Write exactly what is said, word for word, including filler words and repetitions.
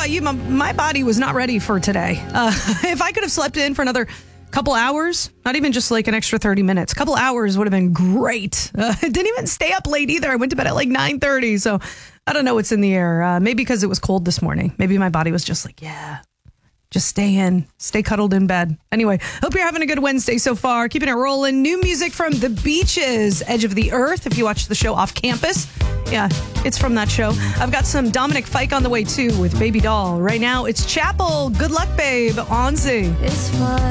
about you, my, my body was not ready for today. Uh, if I could have slept in for another couple hours, not even just like an extra thirty minutes, a couple hours would have been great. Uh, I didn't even stay up late either. I went to bed at like nine thirty. So I don't know what's in the air. Uh, maybe because it was cold this morning. Maybe my body was just like, yeah, just stay in, stay cuddled in bed. Anyway, hope you're having a good Wednesday so far. Keeping it rolling. New music from The Beaches, Edge of the Earth. If you watch the show Off Campus, yeah, it's from that show. I've got some Dominic Fike on the way too with Baby Doll. Right now, it's Chapel. Good luck, babe. On Z. It's fun.